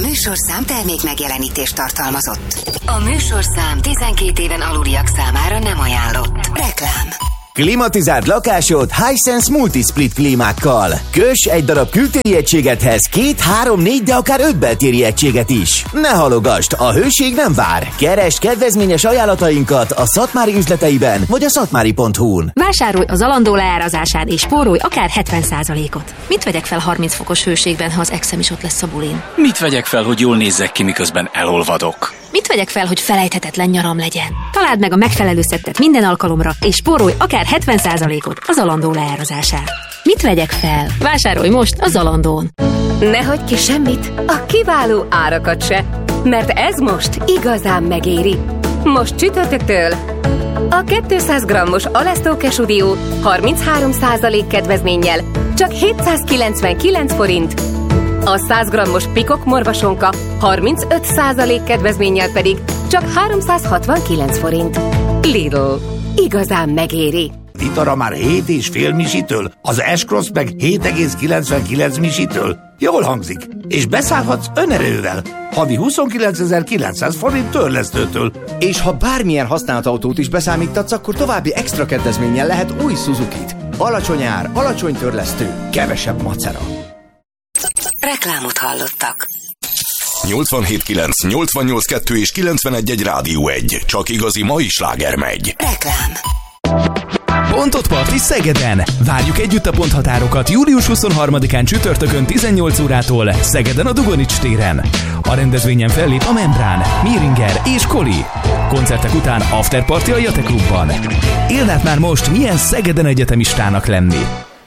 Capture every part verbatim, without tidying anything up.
műsorszám termék megjelenítést tartalmazott. A műsorszám tizenkét éven aluliak számára nem ajánlott. Reklám. Klimatizált lakásod Hisense Multisplit klímákkal. Köss egy darab kültéri egységethez két, három, négy, de akár öt beltéri egységet is. Ne halogasd, a hőség nem vár. Keresd kedvezményes ajánlatainkat a Szatmári üzleteiben vagy a szatmári pont hu-n. Vásárolj az Zalando leárazásán és spórolj akár hetven százalékot. Mit vegyek fel harminc fokos hőségben, ha az exem is ott lesz a bulin? Mit vegyek fel, hogy jól nézzek ki, miközben elolvadok? Mit vegyek fel, hogy felejthetetlen nyaram legyen? Találd meg a megfelelő szettet minden alkalomra, és spórolj akár hetven százalékot a Zalando leárazásán. Mit vegyek fel? Vásárolj most a Zalandón. Ne hagyj ki semmit, a kiváló árakat se, mert ez most igazán megéri. Most csütörtöktől a kétszáz grammos Alesztó Kesudió harminchárom százalék kedvezménnyel csak hétszázkilencvenkilenc forint, a száz grammos Pikok morvasonka harmincöt százalék kedvezménnyel pedig csak háromszázhatvankilenc forint. Lidl. Igazán megéri. Vitara már hét és fél misitől, az S-Cross meg hét egész kilencvenkilenc misitől. Jól hangzik, és beszállhatsz önerővel. Havi huszonkilencezer-kilencszáz forint törlesztőtől. És ha bármilyen használt autót is beszámítatsz, akkor további extra kedvezménnyel lehet új Suzukit. Alacsony ár, alacsony törlesztő, kevesebb macera. Reklámot hallottak. nyolcvanhét kilenc, nyolcvannyolc kettő és kilencvenegy egy Rádió egy. Csak igazi mai sláger megy. Reklám. Pontot Party Szegeden! Várjuk együtt a ponthatárokat július huszonharmadikán csütörtökön tizennyolc órától Szegeden a Dugonics téren. A rendezvényen fellép a Membrán, Miringer és Koli. Koncertek után afterparty a Jate Klubban. Éld át már most, milyen Szegeden egyetemistának lenni.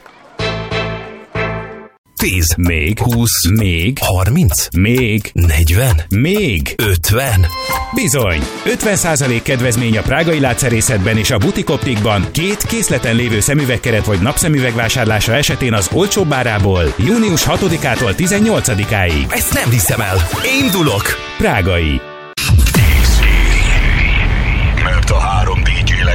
tíz, még húsz, még harminc, még negyven, még ötven. Bizony! ötven százalék kedvezmény a prágai látszerészetben és a Butik Optikban két készleten lévő szemüvegkeret vagy napszemüveg vásárlása esetén az olcsóbb árából június hatodikától tizennyolcadikáig. Ezt nem hiszem el! Indulok! Prágai.